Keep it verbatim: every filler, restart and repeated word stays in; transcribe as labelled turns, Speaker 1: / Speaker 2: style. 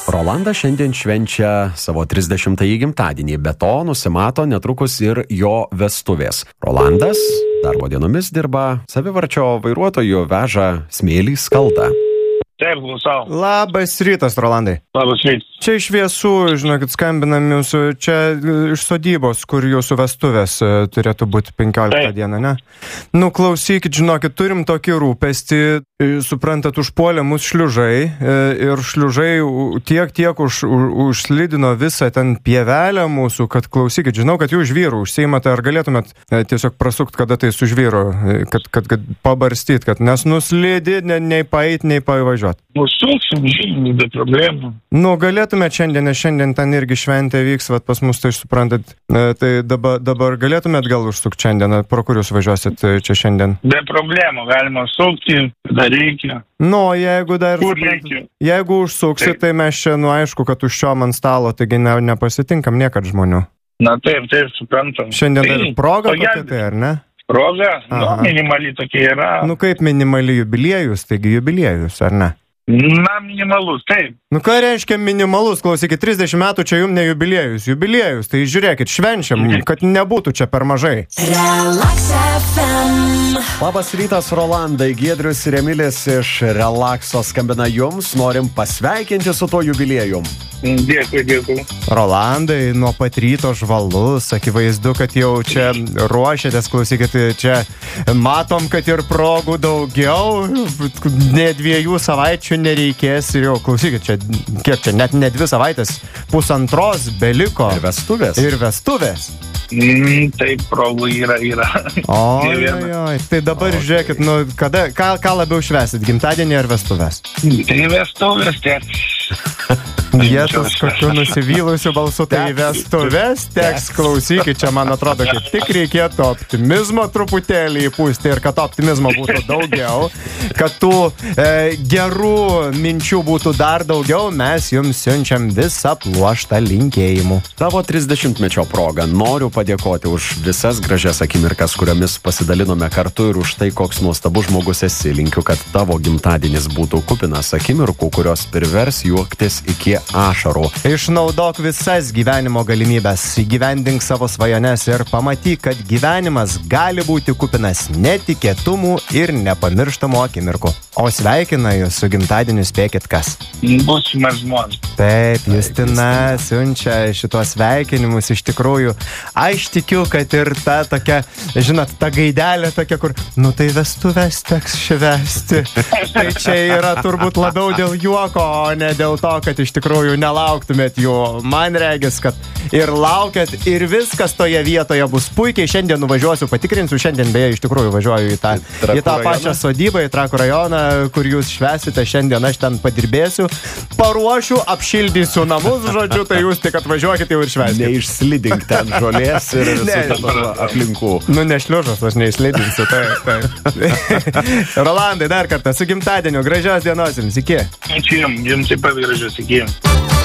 Speaker 1: Rolandas šiandien švenčia savo trisdešimtąjį gimtadienį, be to nusimato netrukus ir jo vestuvės. Rolandas darbo dienomis dirba savivarčio vairuotoju, veža smėlį skaldą.
Speaker 2: Taip, klausau.
Speaker 3: Labas rytas, Rolandai.
Speaker 2: Labas rytas.
Speaker 3: Čia iš Viesų, žinokit, skambinam jūsų, čia iš sodybos, kur jūsų vestuvės turėtų būti penkioliktą dieną, ne? Nu, klausykit, žinokit, turim tokį rūpestį, suprantat, užpuolė mus šliužai ir šliužai tiek, tiek už, už, užslidino visą ten pievelę mūsų, kad klausykit, žinau, kad jūs žvyrų užsiimate, ar galėtumėt tiesiog prasukt, kada tai su žvyru, kad, kad, kad pabarstyt, kad nes nuslidi, ne, nei paeit, nei pavažiuot.
Speaker 2: Užsuksim, žinoma, be problemų.
Speaker 3: Nu, galėtumėt šiandien, nes šiandien ten irgi šventė vyks, vat pas mus, tai suprantat, tai dabar, dabar galėtumėt gal užsukti šiandien, pro kur jūs važiuosit čia šiandien?
Speaker 2: Be problemų, galima sukti, dar reikia.
Speaker 3: Nu, jeigu dar,
Speaker 2: Kur
Speaker 3: suprantat,
Speaker 2: reikia?
Speaker 3: jeigu užsuksit, tai mes čia, nu, aišku, kad užčiom ant stalo, taigi ne, nepasitinkam niekad žmonių.
Speaker 2: Na taip, taip, suprantam.
Speaker 3: Šiandien dar proga
Speaker 2: o
Speaker 3: kokia
Speaker 2: jeigu-
Speaker 3: tai, ar ne?
Speaker 2: Proga, nu,
Speaker 3: Aha.
Speaker 2: minimali tokia yra.
Speaker 3: Nu, kaip minimali jubiliejus, taigi jubiliejus, ar ne?
Speaker 2: Na, minimalus, taip.
Speaker 3: Nu, ką reiškia minimalus? Klausykit, trisdešimt metų čia jums ne jubiliejus. Jubiliejus, tai žiūrėkit, švenčiam, kad nebūtų čia per mažai.
Speaker 4: Relax F M.
Speaker 1: Labas rytas, Rolandai, Giedrius ir Emilis iš Relaxo skambina jums, norim pasveikinti su tuo jubiliejum.
Speaker 2: Dėkui, dėkui.
Speaker 3: Rolandai, nuo pat ryto žvalus, akivaizdu, kad jau čia ruošiatės, klausykit, čia matom, kad ir progų daugiau, ne dviejų savaičių nereikės ir jau, klausykit, čia, kiek čia, net ne dvi savaitės, pusantros beliko.
Speaker 1: Ir vestuvės.
Speaker 3: Ir vestuvės.
Speaker 2: Mm, taip, progų yra, yra.
Speaker 3: Oi,
Speaker 2: Ne viena.
Speaker 3: oi, oi, tai dabar o, žiūrėkit, nu, kada, ką, ką labiau švęsit, gimtadienį ar vestuvės?
Speaker 2: Tai vestuvės, tiek.
Speaker 3: Jėzus, kokiu nusivylusiu balsu, tai vestuvės teks, klausykit, čia man atrodo, kad tik reikėtų optimizmo truputėlį įpūsti ir kad optimizmo būtų daugiau, kad tų e, gerų minčių būtų dar daugiau, mes jums siunčiam visą pluoštą linkėjimų.
Speaker 1: Tavo trisdešimtmečio proga noriu padėkoti už visas gražias akimirkas, kuriomis pasidalinome kartu ir už tai, koks nuostabus žmogus esi. Linkiu, kad tavo gimtadienis būtų kupinas akimirkų, kurios privers juoktis iki ašarų.
Speaker 3: Išnaudok visas gyvenimo galimybės, įgyvendink savo svajones ir pamatyk, kad gyvenimas gali būti kupinas netikėtumų ir nepamirštamų akimirkų. O sveikina jūs su gimtadieniu, spėkit kas.
Speaker 2: Būsime žmonės.
Speaker 3: Taip, Justina siunčia šitos sveikinimus iš tikrųjų. Aš tikiu, kad ir ta tokia, žinot, ta gaidelė tokia, kur, nu tai vestuvės teks švęsti. Tai čia yra turbūt labiau dėl juoko, o ne dėl to, kad iš tikrųjų nelauktumėt jų. Man regis, kad ir laukiat, ir viskas toje vietoje bus puikiai. Šiandien nuvažiuosiu, patikrinsiu, šiandien beje iš tikrųjų važiuoju į tą, į tą pačią sodybą, į Trakų rajoną, kur jūs švęsite. Šiandien aš ten padirbėsiu, paruošiu, apšildysiu namus, žodžiu, tai jūs tik atvažiuokite jau ir švęskite.
Speaker 1: Neišslidink ten žolės ir visų aplinkų.
Speaker 3: Nu, nešliužas, aš neišslidinsiu, tai, tai. Rolandai, dar kartą su gimtadieniu, gražios dienos jums, iki.
Speaker 2: Ačiū jums, jums taip pat gražios, iki.